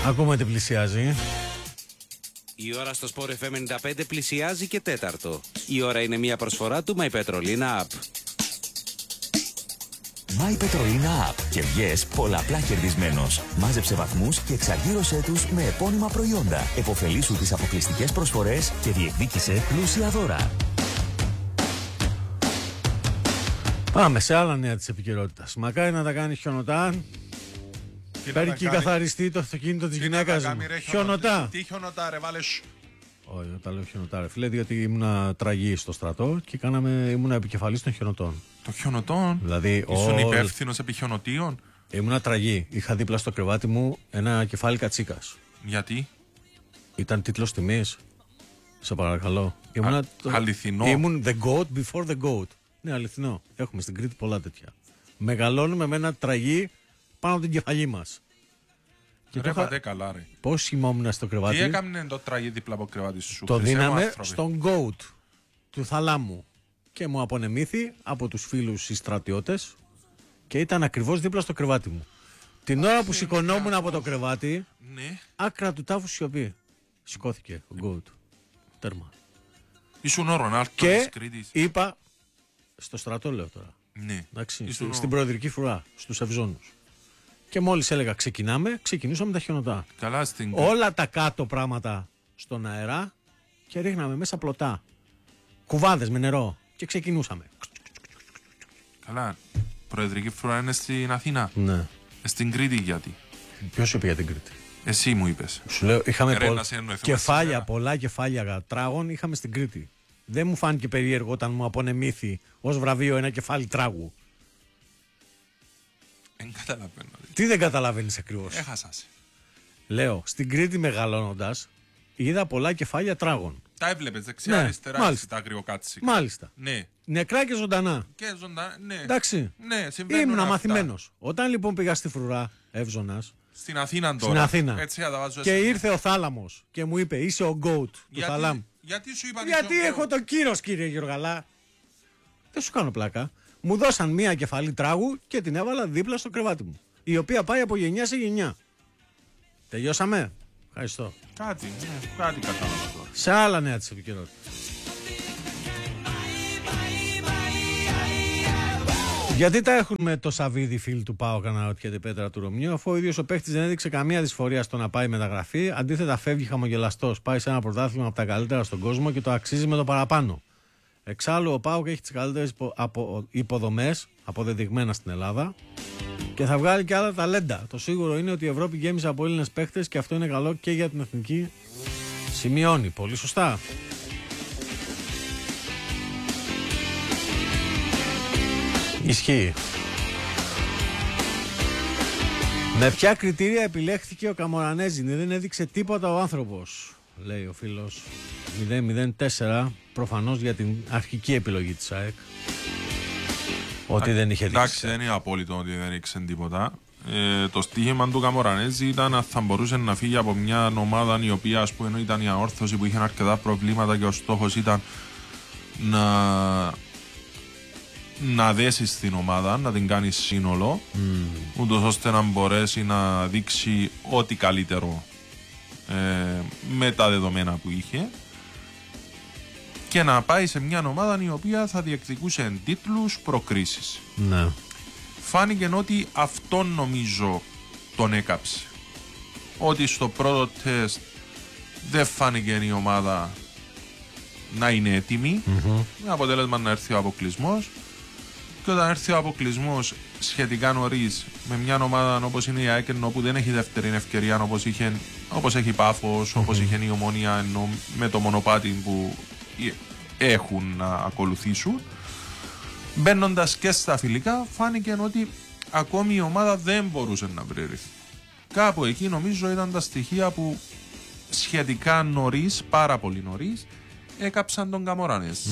Ακόμα τι πλησιάζει. Η ώρα στο Sport FM 95 πλησιάζει και τέταρτο. Η ώρα είναι μια προσφορά του My Petrolina App. My Petrolina App και βγες πολλαπλά κερδισμένος. Μάζεψε βαθμούς και εξαργύρωσέ τους με επώνυμα προϊόντα. Εποφελήσου τις αποκλειστικές προσφορές και διεκδίκησε πλούσια δώρα. Πάμε σε άλλα νέα της επικαιρότητας. Μακάρι να τα κάνει χιονοτά. Φέρει και καθαριστεί το αυτοκίνητο της γυναίκας μου. Χιονοτά. Τι χιονοτά ρε βάλες. Όχι, όταν λέω χιονοτά ρε φίλε, διότι ήμουν τραγή στο στρατό και ήμουν επικεφαλής των χιονοτών. Το χιονοτών. Δηλαδή, ήσουν υπεύθυνος επί χιονοτίων. Ήμουν τραγή. Είχα δίπλα στο κρεβάτι μου ένα κεφάλι κατσίκας. Γιατί? Ήταν τίτλος τιμής. Σε παρακαλώ. Αληθινό. Ήμουν the goat before the goat. Ναι, αληθινό. Έχουμε στην Κρήτη πολλά τέτοια. Μεγαλώνουμε με ένα τραγί πάνω από την κεφαλή μας. Ρε πατέ καλά ρε. Πώς χυμόμουν στο κρεβάτι. Τι έκαμε το τραγί δίπλα από κρεβάτι σου. Το δίναμε στον goat του θαλάμου. Και μου απονεμήθη από τους φίλους οι στρατιώτες και ήταν ακριβώς δίπλα στο κρεβάτι μου. Την ώρα που σηκωνόμουν από το κρεβάτι, ναι. Άκρα του τάφου σιωπή. Σηκώθηκε ο goat. Τέρμα. Ήσουν ο Ρονάλντο της Κρήτης. Είπα, στο στρατό λέω τώρα. Ναι. Εντάξει, στην προεδρική φρουρά, στους Ευζώνους. Και μόλις έλεγα ξεκινούσαμε τα χιονοτά. Καλά όλα τα κάτω πράγματα στον αέρα και ρίχναμε μέσα πλωτά. Κουβάδες με νερό και ξεκινούσαμε. Καλά. Προεδρική φρουρά είναι στην Αθήνα. Ναι. Στην Κρήτη γιατί. Ποιος σου είπε για την Κρήτη. Εσύ μου είπες. Σου λέω, είχαμε πολλά κεφάλια τράγων είχαμε στην Κρήτη. Δεν μου φάνηκε περίεργο όταν μου απονεμήθη ως βραβείο ένα κεφάλι τράγου. Δεν καταλαβαίνω. Τι δεν καταλαβαίνεις ακριβώς. Έχασα σε. Λέω, στην Κρήτη μεγαλώνοντας είδα πολλά κεφάλια τράγων. Τα έβλεπες δεξιά αριστερά τα αγριοκάτσικα. Μάλιστα. Ναι. Νεκρά και ζωντανά. Και ζωντανά, ναι. Εντάξει. Ναι, συμβαίνουν. Ήμουνα μαθημένος. Όταν λοιπόν πήγα στη φρουρά Εύζωνας. Στην Αθήνα τώρα. Στην Αθήνα. Έτσι θα τα βάζω και ήρθε ο θάλαμος και μου είπε: είσαι ο goat του θαλάμου. Γιατί σου είπαν γιατί έχω το κύρος, κύριε Γιωργαλά. Δεν σου κάνω πλάκα. Μου δώσαν μία κεφαλή τράγου και την έβαλα δίπλα στο κρεβάτι μου. Η οποία πάει από γενιά σε γενιά. Τελειώσαμε. Ευχαριστώ. Κάτι κατάλαβα τώρα. Σε άλλα νέα της επικαιρότητας. Γιατί τα έχουμε το Σαββίδι φίλοι του ΠΑΟΚ αναρωτιέται η Πέτρα του Ρωμιού, αφού ο ίδιος ο παίχτης δεν έδειξε καμία δυσφορία στο να πάει μεταγραφή. Αντίθετα, φεύγει χαμογελαστός. Πάει σε ένα πρωτάθλημα από τα καλύτερα στον κόσμο και το αξίζει με το παραπάνω. Εξάλλου, ο ΠΑΟΚ έχει τις καλύτερες υποδομές αποδεδειγμένα στην Ελλάδα και θα βγάλει και άλλα ταλέντα. Το σίγουρο είναι ότι η Ευρώπη γέμισε από Έλληνες παίχτες και αυτό είναι καλό και για την εθνική. Σημειώνει. Πολύ σωστά. Ισχύει. Με ποια κριτήρια επιλέχθηκε ο Καμορανέζη? Δεν έδειξε τίποτα ο άνθρωπος, λέει ο φίλος 004, προφανώς για την αρχική επιλογή της ΑΕΚ. Ότι δεν είχε δείξει. Εντάξει, δεν είναι απόλυτο ότι δεν έδειξε τίποτα. Το στοίχημα του Καμορανέζη ήταν αν θα μπορούσε να φύγει από μια ομάδα η οποία, ας πούμε, ήταν η αόρθωση που είχε αρκετά προβλήματα και ο στόχος ήταν να δέσει στην ομάδα, να την κάνει σύνολο, ούτως ώστε να μπορέσει να δείξει ό,τι καλύτερο με τα δεδομένα που είχε και να πάει σε μια ομάδα η οποία θα διεκδικούσε τίτλους, προκρίσεις. Ναι. Φάνηκε ότι αυτό νομίζω τον έκαψε. Ότι στο πρώτο τεστ δεν φάνηκε η ομάδα να είναι έτοιμη, με αποτέλεσμα να έρθει ο αποκλεισμός. Και όταν έρθει ο αποκλεισμός σχετικά νωρίς με μια ομάδα όπως είναι η ΑΕΚ, που δεν έχει δεύτερη ευκαιρία όπως έχει Πάφος, όπως είχε η Ομόνια, ενώ με το μονοπάτι που έχουν να ακολουθήσουν, μπαίνοντας και στα φιλικά, φάνηκε ότι ακόμη η ομάδα δεν μπορούσε να βρει ρυθμό. Κάπου εκεί νομίζω ήταν τα στοιχεία που σχετικά νωρίς, πάρα πολύ νωρίς, έκαψαν τον Καμορανές.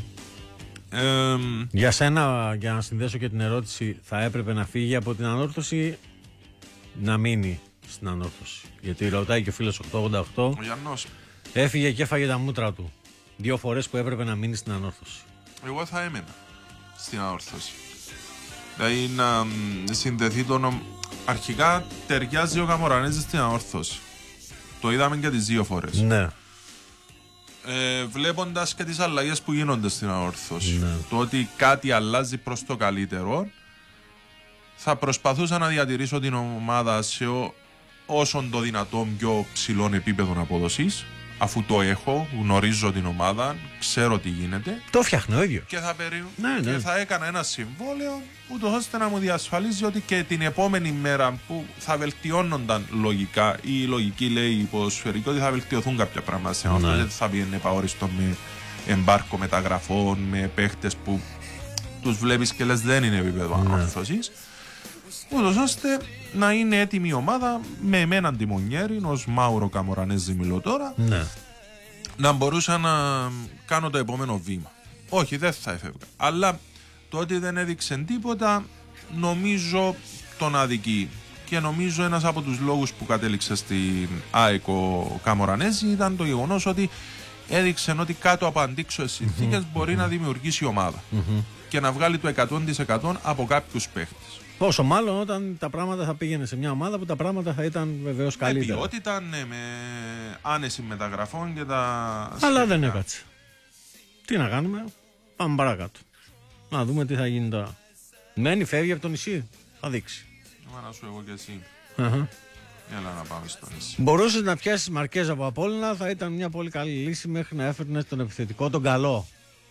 Για σένα, για να συνδέσω και την ερώτηση, θα έπρεπε να φύγει από την ανόρθωση, να μείνει στην ανόρθωση? Γιατί ρωτάει και ο φίλος 888. Ο Γιάννος. Έφυγε και έφαγε τα μούτρα του 2 φορές που έπρεπε να μείνει στην ανόρθωση. Εγώ θα έμενα στην ανόρθωση. Δηλαδή να συνδεθεί αρχικά ταιριάζει ο Καμορανέζης στην ανόρθωση. Το είδαμε και τις δύο φορές. Ναι. Βλέποντας και τις αλλαγές που γίνονται στην ανόρθωση. Ναι. Το ότι κάτι αλλάζει προς το καλύτερο, θα προσπαθούσα να διατηρήσω την ομάδα σε όσον το δυνατόν πιο ψηλό επίπεδο απόδοσης. Αφού το έχω, γνωρίζω την ομάδα, ξέρω τι γίνεται. Το φτιάχνω ο ίδιος. Και θα έκανα ένα συμβόλαιο, ούτως ώστε να μου διασφαλίζει ότι και την επόμενη μέρα που θα βελτιώνονταν λογικά, η λογική λέει η ποδοσφαιρική ότι θα βελτιωθούν κάποια πράγματα σε αυτό. Δεν θα βγαίνει επαόριστο με εμπάρκο μεταγραφών, με παίχτες που τους βλέπεις και λες δεν είναι επίπεδο ανόρθωσης. Ούτως ώστε να είναι έτοιμη η ομάδα με εμένα τιμονιέρη, ως Μάουρο Καμορανέζη μιλώ τώρα, να μπορούσα να κάνω το επόμενο βήμα. Όχι, δεν θα έφευγα. Αλλά το ότι δεν έδειξε τίποτα, νομίζω τον αδικεί. Και νομίζω ένας από τους λόγους που κατέληξε στην ΑΕΚ ο Καμορανέζη ήταν το γεγονός ότι έδειξε ότι κάτω από αντίξωες συνθήκες μπορεί να δημιουργήσει ομάδα και να βγάλει το 100% από κάποιους παίχτες. Πόσο μάλλον όταν τα πράγματα θα πήγαινε σε μια ομάδα που τα πράγματα θα ήταν βεβαίως καλύτερα. Με ποιότητα, ναι, με άνεση μεταγραφών και τα. Αλλά δεν έκατσε. Τι να κάνουμε, πάμε παρακάτω. Να δούμε τι θα γίνει τώρα. Μένει, φεύγει από το νησί, θα δείξει. Να σου εγώ και εσύ. Έλα να πάμε στο νησί. Μπορούσες να πιάσεις Μαρκέζα από Απόλλωνα, θα ήταν μια πολύ καλή λύση μέχρι να έφερνες τον επιθετικό, τον καλό.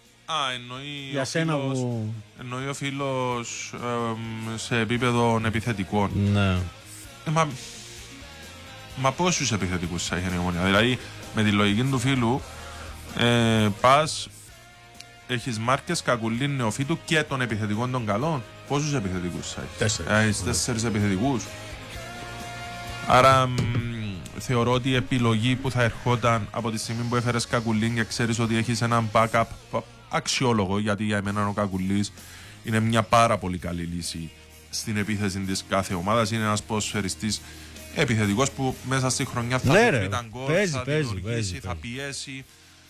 Εννοεί ο φίλος σε επίπεδο επιθετικών. Ναι. Μα πόσους επιθετικούς θα είχε η Ομόνια? Δηλαδή με τη λογική του φίλου πας, έχεις Μάρκες, Κακουλίν, Νεοφίτου και των επιθετικών των καλών. Πόσους επιθετικούς θα έχεις? 4 επιθετικούς. Άρα θεωρώ ότι η επιλογή που θα ερχόταν από τη στιγμή που έφερες Κακουλίν και ξέρεις ότι έχεις έναν backup αξιόλογο, γιατί για εμένα ο Κακουλής είναι μια πάρα πολύ καλή λύση στην επίθεση της κάθε ομάδας. Είναι ένας ποδοσφαιριστής επιθετικός που μέσα στη χρονιά θα βρει τα γκολ, θα δημιουργήσει, θα πιέσει.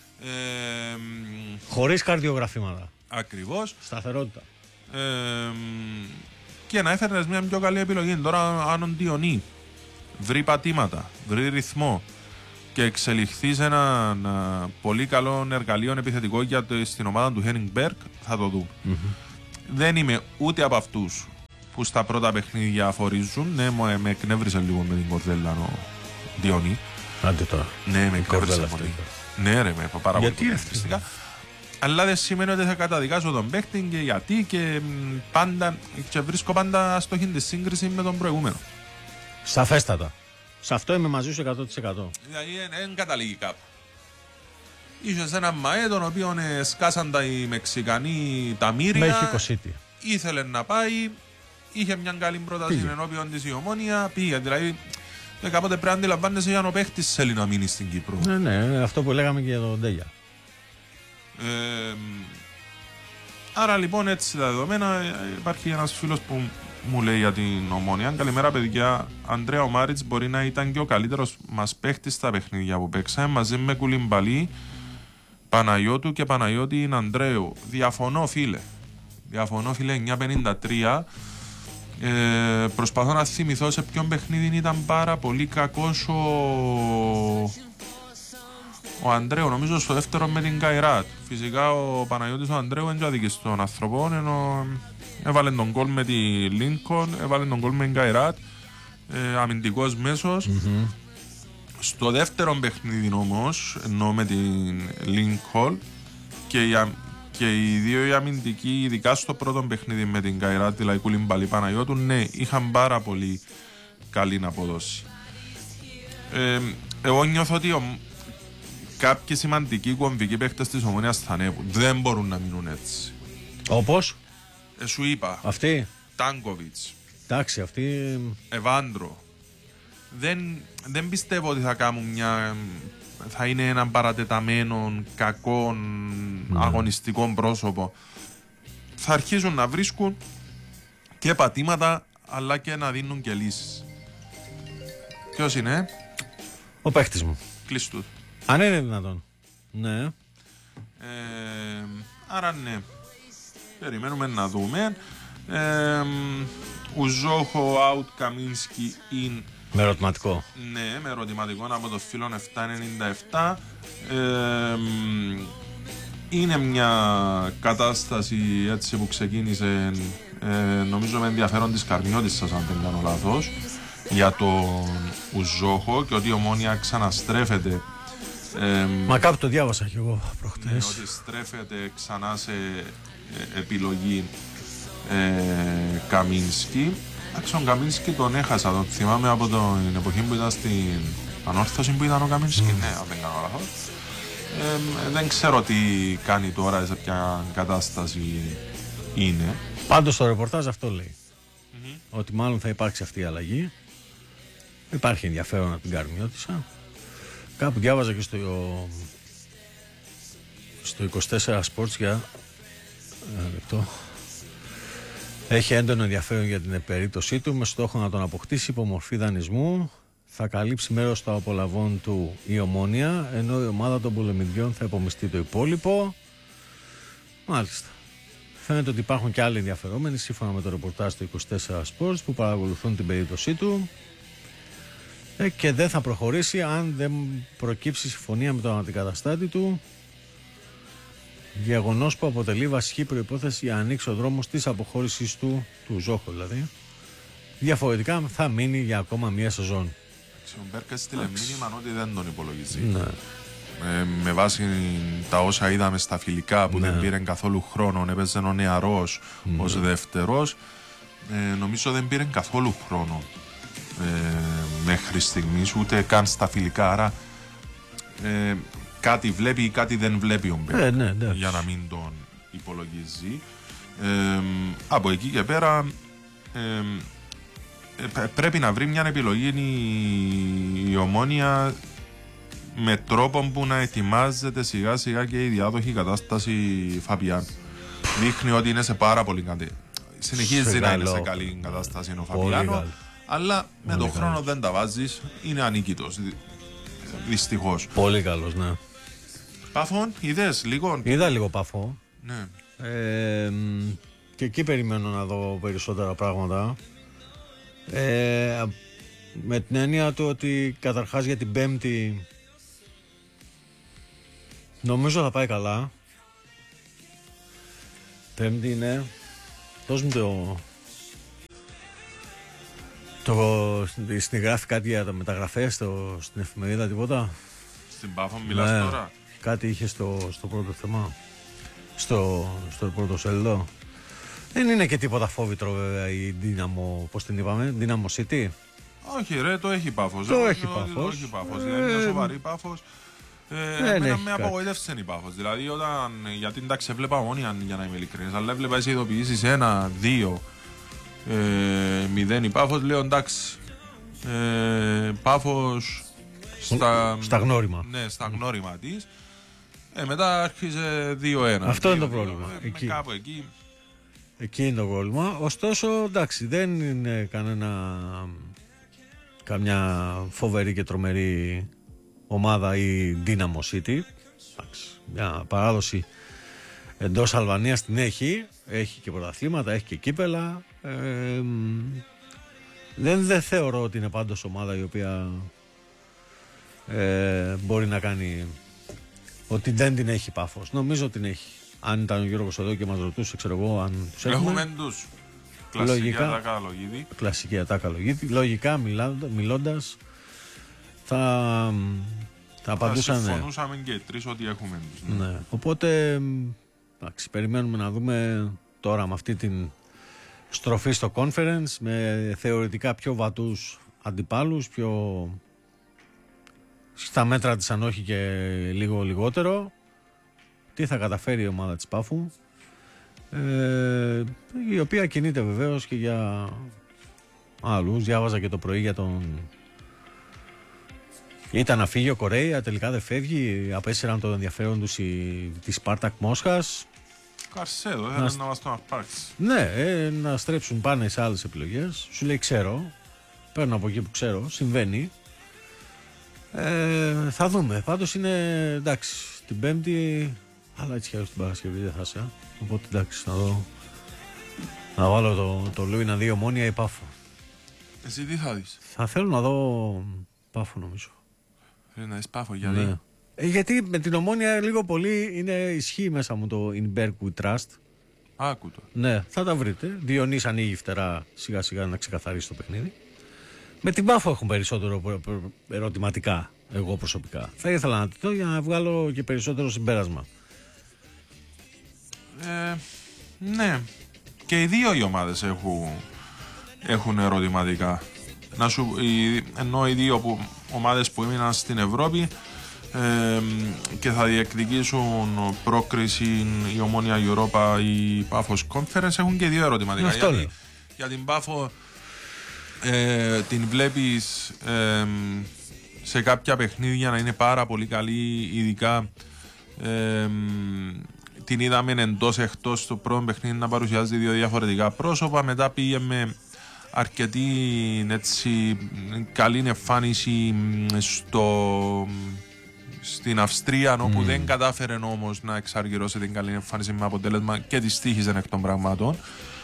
Χωρίς καρδιογραφήματα. Ακριβώς. Σταθερότητα. Και να έφερνες μια πιο καλή επιλογή. Τώρα αν ο Ντιονί βρει πατήματα, βρει ρυθμό και εξελιχθεί σε ένα πολύ καλό εργαλείο επιθετικό για στην ομάδα του Χένινγκ Μπέρκ, θα το δούμε. Δεν είμαι ούτε από αυτούς που στα πρώτα παιχνίδια αφορίζουν. Ναι, με εκνεύρισε λίγο με την κορδέλα ο Ντιονί. Άντε τώρα. Ναι, με εκνεύρισε πολύ. Ναι, ρε, με πάρα πολύ. Γιατί αλλά δεν σημαίνει ότι θα καταδικάσω τον παίκτη και γιατί και πάντα. Και βρίσκω πάντα στόχη τη σύγκριση με τον προηγούμενο. Σαφέστατα. Σε αυτό είμαι μαζί σου 100%. Δηλαδή δεν καταλήγει κάπου. Είχες έναν ΜΑΕ τον οποίο σκάσαν οι Μεξικανοί τα μύρια. Ήθελε να πάει, είχε μια καλή πρόταση ενώπιον της η Ομόνια, πήγε. Δηλαδή κάποτε πρέπει να αντιλαμβάνεσαι για να ο παίχτης θέλει να μείνει στην Κύπρο. Ναι, αυτό που λέγαμε και για τον Ντέγια. Άρα λοιπόν έτσι τα δεδομένα, υπάρχει ένας φίλος που μου λέει για την Ομόνια. Καλημέρα παιδιά, Ανδρέα ο Μάριτς μπορεί να ήταν και ο καλύτερος μας παίχτης στα παιχνίδια που παίξαμε μαζί με Κουλιμπαλί, Παναγιώτου και Παναγιώτη Ανδρέου. Διαφωνώ φίλε 953. Προσπαθώ να θυμηθώ σε ποιον παιχνίδι ήταν πάρα πολύ κακός ο Ανδρέου, νομίζω στο δεύτερο με την Καϊράτ. Φυσικά ο Παναγιώτης ο Ανδρέου δεν αδικήσε τον άνθρωπο, ενώ έβαλε τον γκολ με τη Λίνκον, έβαλε τον γκολ με την Καϊράτ, αμυντικός μέσος. Στο δεύτερο παιχνίδι όμως, ενώ με την Λίνκον και οι δύο οι αμυντικοί, ειδικά στο πρώτο παιχνίδι με την Καϊράτ, δηλαδή Κουλιμπαλί Παναγιώτου, ναι, είχαν πάρα πολύ καλή απόδοση. Εγώ νιώθω ότι κάποιοι σημαντικοί κομβικοί παίχτες της Ομόνιας θα ανέβουν. Δεν μπορούν να μείνουν έτσι. Όπως? Σου είπα. Αυτή. Τάνκοβιτς. Εντάξει, αυτή. Εβάντρο. Δεν πιστεύω ότι θα κάνουν θα είναι έναν παρατεταμένο, κακό, αγωνιστικό πρόσωπο. Θα αρχίζουν να βρίσκουν και πατήματα, αλλά και να δίνουν και λύσεις. Ποιος είναι? Ο παίχτης μου. Κλειστού. Αν είναι δυνατόν. Ναι. Άρα ναι. Περιμένουμε να δούμε. Ουζόχο, out, Καμίνσκι, in. Με ερωτηματικό. Ναι, με ερωτηματικό από το φίλο 797. Είναι μια κατάσταση έτσι που ξεκίνησε, νομίζω με ενδιαφέρον της Καρμιώτισσας, αν δεν κάνω λάθος, για τον Ουζόχο και ότι η Ομόνοια ξαναστρέφεται. Μα κάπου το διάβασα κι εγώ προχτές. Ναι, ότι στρέφεται ξανά σε επιλογή Καμίνσκι. Εντάξει, τον Καμίνσκι τον έχασα, τον θυμάμαι από την εποχή που ήταν στην Ανόρθωση που ήταν ο Καμίνσκι, ναι, αν δεν κάνω λάθος. Δεν ξέρω τι κάνει τώρα, σε ποια κατάσταση είναι. Πάντως το ρεπορτάζ αυτό λέει. Ότι μάλλον θα υπάρξει αυτή η αλλαγή. Υπάρχει ενδιαφέρον από την Καρμιώτισσα. Κάπου διάβαζα και στο 24 Sports για ένα λεπτό. Έχει έντονο ενδιαφέρον για την περίπτωσή του με στόχο να τον αποκτήσει υπό μορφή δανεισμού. Θα καλύψει μέρος των απολαβών του η Ομόνοια, ενώ η ομάδα των πολεμιδιών θα υπομειστεί το υπόλοιπο. Μάλιστα. Φαίνεται ότι υπάρχουν και άλλοι ενδιαφερόμενοι σύμφωνα με το ρεπορτάζ του 24 Sports που παρακολουθούν την περίπτωσή του και δεν θα προχωρήσει αν δεν προκύψει συμφωνία με τον αντικαταστάτη του. Γεγονός που αποτελεί βασική προϋπόθεση για να ανοίξει ο δρόμος της αποχώρησης του Ζόχο δηλαδή. Διαφορετικά θα μείνει για ακόμα μία σεζόν. Ο Μπέρκα στείλε μήνυμα ότι δεν τον υπολογίζει. Ναι. Με βάση τα όσα είδαμε στα φιλικά που δεν πήρε καθόλου χρόνο, έπαιζε ο νεαρός ως δεύτερος. Νομίζω δεν πήρε καθόλου χρόνο μέχρι στιγμής, ούτε καν στα φιλικά. Άρα κάτι βλέπει ή κάτι δεν βλέπει ο Μπέρκα για να μην τον υπολογίζει. Από εκεί και πέρα πρέπει να βρει μια επιλογή η Ομόνοια με τρόπο που να ετοιμάζεται σιγά σιγά και η διάδοχη κατάσταση Φαπιάν. Δείχνει ότι είναι σε πάρα πολύ καλή. Συνεχίζει να είναι σε καλή κατάσταση ο Φαπιάνο, αλλά με τον χρόνο δεν τα βάζεις, είναι ανίκητος. Δυστυχώς. Πολύ καλός, ναι. Πάφον, είδες λίγο? Είδα λίγο Πάφο. Ναι. Και εκεί περιμένω να δω περισσότερα πράγματα. Με την έννοια του ότι καταρχάς για την Πέμπτη νομίζω θα πάει καλά. Πέμπτη είναι. Δώσ' μου στην γράφει κάτι για τα μεταγραφές στην εφημερίδα, τίποτα. Στην Πάφο μιλάς τώρα? Κάτι είχε στο πρώτο θέμα, στο πρώτο σελίδο. Δεν είναι και τίποτα φόβητρο βέβαια η Δύναμο, πώς την είπαμε, Δύναμο City. Όχι ρε, το έχει Πάφος. Το έχει Πάφος. Δηλαδή είναι σοβαρή Πάφος. Με απογοήτευσε η Πάφος. Δηλαδή γιατί εντάξει έβλεπα Ομόνοια για να είμαι ειλικρινής, αλλά έβλεπα εσύ ειδοποιήσεις 1-2-0 η Πάφος, λέω εντάξει Πάφος στα γνώριμα. Ναι, στα γνώριμα της. Μετά άρχισε 2-1. Αυτό είναι το πρόβλημα. Κάπου εκεί. Εκεί είναι το πρόβλημα. Ωστόσο, εντάξει, δεν είναι καμιά φοβερή και τρομερή ομάδα η Dynamo City. Εντάξει, μια παράδοση εντός Αλβανίας την έχει. Έχει και πρωταθλήματα, έχει και κύπελα. Δεν θεωρώ ότι είναι πάντως ομάδα η οποία μπορεί να κάνει ότι δεν την έχει Πάφος. Νομίζω ότι την έχει. Αν ήταν ο Γιώργος εδώ και μας ρωτούσε, ξέρω εγώ, αν τους έχουμε τους. Κλασική ατάκα Λογίδη. Κλασική ατάκα Λογίδη. Λογικά μιλώντας θα απαντούσαν. Συμφωνούσαμε και οι τρεις ότι έχουμε τους. Ναι. Οπότε περιμένουμε να δούμε τώρα με αυτή την στροφή στο conference με θεωρητικά πιο βατούς αντιπάλους, πιο στα μέτρα της αν όχι και λίγο λιγότερο. Τι θα καταφέρει η ομάδα της Πάφου, η οποία κινείται βεβαίως και για άλλους. Διάβαζα και το πρωί για ήταν να φύγει ο Κορέια, τελικά δεν φεύγει. Απέσυραν το ενδιαφέρον τους τη Σπάρτακ Μόσχας. Καρσέδο, να μας τον αρπάξει. Ναι, να στρέψουν πάνε σε άλλες επιλογές. Σου λέει ξέρω, παίρνω από εκεί που ξέρω, συμβαίνει. Θα δούμε. Πάντως είναι εντάξει, την Πέμπτη. Αλλά έτσι και την Παρασκευή δεν θα είσαι. Οπότε εντάξει, να δω Να βάλω το Λούινα 2 Ομόνια ή Πάφο. Εσύ τι θα δεις? Θα θέλω να δω Πάφο νομίζω. Να δεις Πάφο, γιατί? Ναι. Γιατί με την Ομόνια λίγο πολύ ισχύει μέσα μου το In Berg We Trust. Άκου το. Ναι, θα τα βρείτε. Διονύς ανοίγει φτερά σιγά σιγά να ξεκαθαρίσει το παιχνίδι. Με την Πάφο έχουν περισσότερο ερωτηματικά εγώ προσωπικά. Θα ήθελα να τη δω για να βγάλω και περισσότερο συμπέρασμα. Ναι. Και οι δύο οι ομάδες έχουν ερωτηματικά. Ενώ οι δύο ομάδες που έμειναν στην Ευρώπη και θα διεκδικήσουν πρόκριση η Ομόνια Europa ή η Πάφος Conference, έχουν και δύο ερωτηματικά. Για την Πάφο την βλέπεις σε κάποια παιχνίδια να είναι πάρα πολύ καλή, ειδικά την είδαμε εντός εκτός στο πρώτο παιχνίδι να παρουσιάζει δύο διαφορετικά πρόσωπα. Μετά πήγε με αρκετή καλή εμφάνιση στην Αυστρία, όπου δεν κατάφερε όμως να εξαργυρώσει την καλή εμφάνιση με αποτέλεσμα και τη στοίχιζε εκ των πραγμάτων.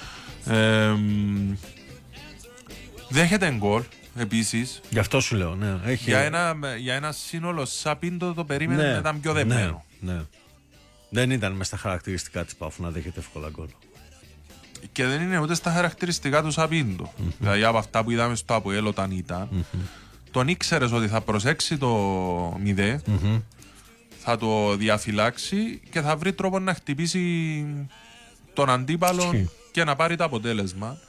Δέχεται γκολ επίσης. Γι' αυτό σου λέω, ναι. Έχει... Για ένα σύνολο Σαπίντο το περίμενε να ήταν πιο δεμένο. Ναι. Δεν ήταν μες στα χαρακτηριστικά της Πάφου να δέχεται εύκολα γκολ. Και δεν είναι ούτε στα χαρακτηριστικά του Σαπίντο. Δηλαδή από αυτά που είδαμε στο ΑΠΟΕΛ όταν ήταν, τον ήξερες ότι θα προσέξει το 0, θα το διαφυλάξει και θα βρει τρόπο να χτυπήσει τον αντίπαλο και να πάρει το αποτέλεσμα.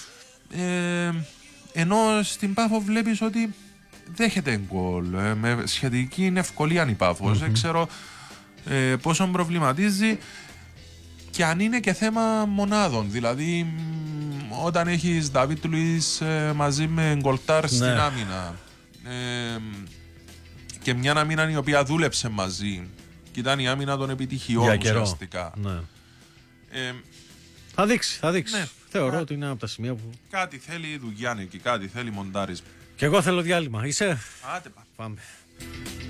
Ενώ στην Πάφο βλέπεις ότι δέχεται γκολ με σχετική ευκολία η Πάφος. Δεν ξέρω πόσο προβληματίζει και αν είναι και θέμα μονάδων. Δηλαδή όταν έχεις Νταβίτ Λουίς μαζί με Γκολτάρ στην άμυνα και μια άμυνα η οποία δούλεψε μαζί και ήταν η άμυνα των επιτυχιών ουσιαστικά. Θα δείξει. Ναι. Θεωρώ ότι είναι από τα σημεία που... Κάτι θέλει δουλειά εκεί, κάτι θέλει μοντάρισμα. Και εγώ θέλω διάλειμμα. Είσαι? Άντε, πάμε.